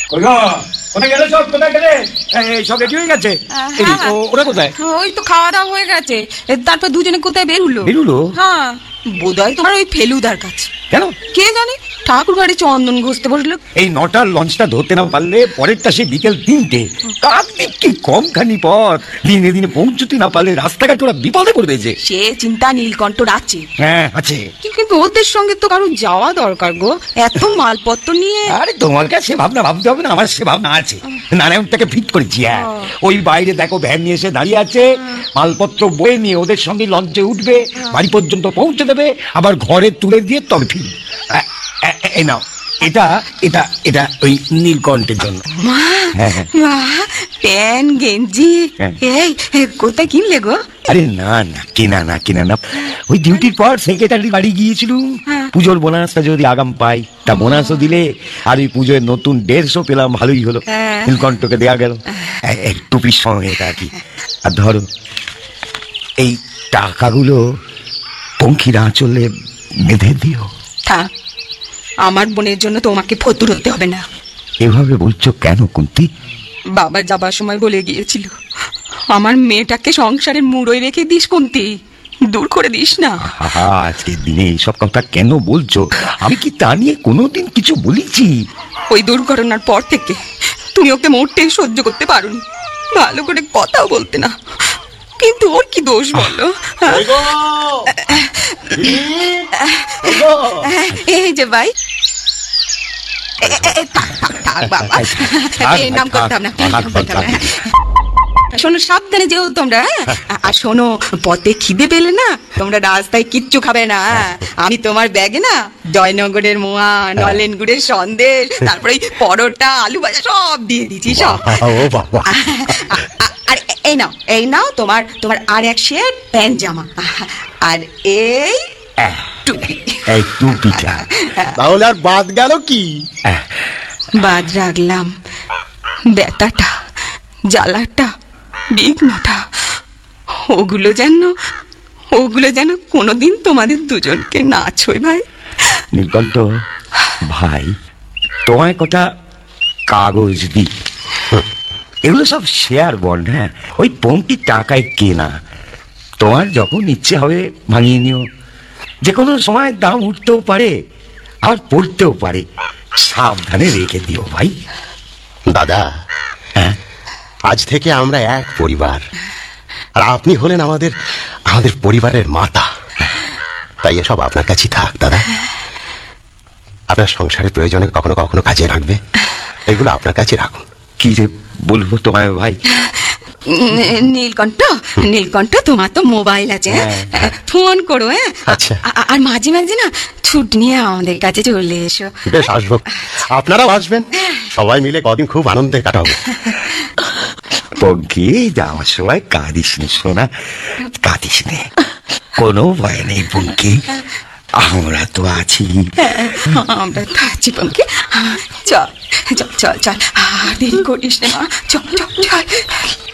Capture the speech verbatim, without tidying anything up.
কোথায় গেলে সব? কোথায় গেলে? সব রেডি হয়ে গেছে? ওরা কোথায়? ওই তো খাওয়া দাওয়া হয়ে গেছে, তারপর দুজনে কোথায় বেরুলো বেরুলো হ্যাঁ বোধহয় তোমার ওই ফেলুদার কাছে। কেন? কে জানে, ঠাকুর বাড়ি চন্দন ঘষতে বসলো। এই নটার লঞ্চটা ধরতে না পারলে পরেরটা সে বিকেল তিনটে। কাকদ্বীপ কি কমখানি পথ, দিনে দিনে পৌঁছতে না পারলে রাস্তাঘাট ওরা বিপদে পড়বে যে। সে চিন্তা নীলকণ্ঠর আছে। হ্যাঁ আছে, কিন্তু ওদের সঙ্গে তো কারো যাওয়া দরকার গো, এত মালপত্র নিয়ে। আরে তোমার কাছে ভাবনা ভাবতে হবে না, আমার সে ভাবনা আছে। নারায়ণটাকে ফিট করেছি। হ্যাঁ ওই বাইরে দেখো ভ্যান নিয়ে এসে দাঁড়িয়ে আছে, মালপত্র বয়ে নিয়ে ওদের সঙ্গে লঞ্চে উঠবে, বাড়ি পর্যন্ত পৌঁছে দেবে, আবার ঘরে তুলে দিয়ে তবে ফির। এই নাও, এটা এটা এটা ওই নীলকণ্ঠের জন্য। প্যান্ট গেঞ্জি এই কোথায় কিনলে গো? আরে না না কেনা না কেনা না, ওই ডিউটির পর সেক্রেটারি বাড়ি গিয়েছিলুম। পুজোর বোনাসটা যদি আগাম পাই, তা বোনাসও দিলে, আর ওই পুজোর নতুন দেড়শো পেলাম, ভালোই হলো। নীলকণ্ঠকে দেয়া গেল টুপির সঙ্গে আর কি। আর ধরো এই টাকাগুলো পঙ্খির আঁচলে বেঁধে দিও। থাক, আমার বোনের জন্য তোমাকে ফতুর হতে হবে না। এভাবে বলছো কেন কুন্তি? বাবা যাবার সময় বলে গিয়েছিল, আমার মেয়েটাকে সংসারের মুড়োয় রেখে দিস কুন্তি, দূর করে দিস না। আজকের দিনে এইসব কথা কেন বলছো? আমি কি তা নিয়ে কোনোদিন কিছু বলেছি? ওই দুর্ঘটনার পর থেকে তুমি ওকে মোটেই সহ্য করতে পারোনি, ভালো করে কথাও বলতে না। কিন্তু ওর কি দোষ বলো? এই যে ভাই, নাম করতাম না, শোনো সাবধানে যেও তোমরা। আর শোনো, পথে খিদে পেলে না তোমরা রাস্তায় কিচ্ছু খাবে না। আমি তোমার ব্যাগে না জয়নগরের মোয়া, নলেন গুড়ের সন্দেশ, তারপরে পরোটা, আলু ভাজা সব দিয়ে দিচ্ছি সব। আর এই নাও, এই নাও তোমার তোমার আর এক সেট প্যান্ট জামা, আর এই টুপি। এই টুপিটা তাহলে আর বাদ গেল কি? বাদ রাখলাম ব্যথাটা, জ্বালাটা, বিঘ্নটা। ওগুলো যেন ওগুলো যেন কোনোদিন তোমাদের দুজনকে না ছোঁয় ভাই। নীলকণ্ঠ ভাই, তোমায় কথা কাগজ দি, এগুলো সব শেয়ার বন্ড। হ্যাঁ ওই পঙ্কির টাকায় কেনা, তোমার যখন ইচ্ছে হবে ভাঙিয়ে নিও। যে কোনো সময় দাম উঠতেও পারে, আর পড়তেও পারে, সাবধানে রেখে দিও ভাই। দাদা, হ্যাঁ আজ থেকে আমরা এক পরিবার, আর আপনি হলেন আমাদের আমাদের পরিবারের মাতা। তাই এসব আপনার কাছেই থাক দাদা। আপনার সংসারের প্রয়োজনে কখনো কখনো কাজে রাখবে, এগুলো আপনার কাছে রাখুন। কি যে বলবো তোমায় ভাই। নীলকণ্ঠ, নীলকণ্ঠ তোমার তো মোবাইল আছে, ফোন করো। হ্যাঁ আচ্ছা। আর মাঝে মাঝে না ছুট নিয়ে আমাদের কাছে চলে এসো। বেশ, আসবো। আপনারাও আসবেন, সবাই মিলে কদিন খুব আনন্দে কাটাবো। পঙ্কি, যাওয়ার সময় কাঁদিস নি সোনা, কাঁদিস নে, কোনো ভয় নেই পঙ্কি, আমরা তো আছি। আমরা তো আছি পঙ্কি। চল চল চল চল, আর দেরি করিস না, চল চল চল।